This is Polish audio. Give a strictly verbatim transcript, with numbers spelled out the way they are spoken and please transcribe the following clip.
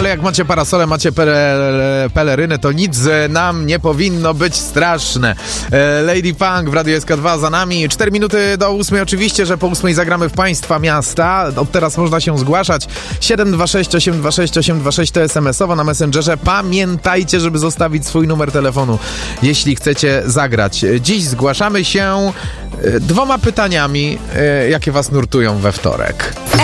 ale jak macie parasole, macie pele, peleryny, to nic nam nie powinno być straszne. Lady Punk w Radiu S K dwa za nami. cztery minuty do ósmej. Oczywiście, że po ósmej zagramy w Państwa miasta. Od teraz można się zgłaszać. siedem dwa sześć osiem dwa sześć osiem dwa sześć to es em esowo na Messengerze. Pamiętajcie, żeby zostawić swój numer telefonu, jeśli chcecie zagrać. Dziś zgłaszamy się dwoma pytaniami, jakie was nurtują we wtorek.